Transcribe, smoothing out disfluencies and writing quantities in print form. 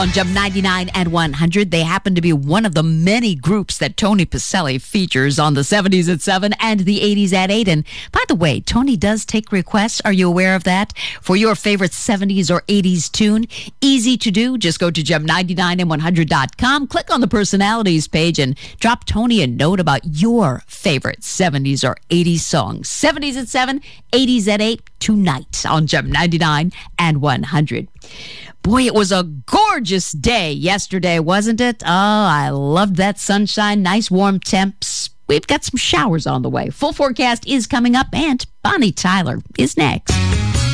On Gem 99 and 100, they happen to be one of the many groups that Tony Pacelli features on the 70s at 7 and the 80s at 8. And by the way, Tony does take requests. Are you aware of that? For your favorite 70s or 80s tune? Easy to do. Just go to gem99and100.com, click on the personalities page, and drop Tony a note about your favorite 70s or 80s songs. 70s at 7, 80s at 8, tonight on Gem 99 and 100. Boy, it was a gorgeous day yesterday, wasn't it? Oh, I loved that sunshine, nice warm temps. We've got some showers on the way. Full forecast is coming up, and Bonnie Tyler is next.